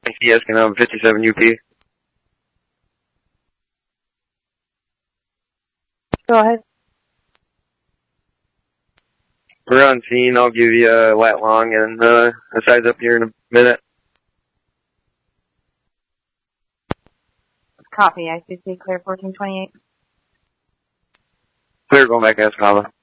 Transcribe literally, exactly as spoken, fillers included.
Yankee asking on fifty-seven U P. Go ahead. We're on scene. I'll give you a lat long and uh, a size up here in a minute. Copy. I C C clear fourteen twenty-eight. Clear going back to Escala.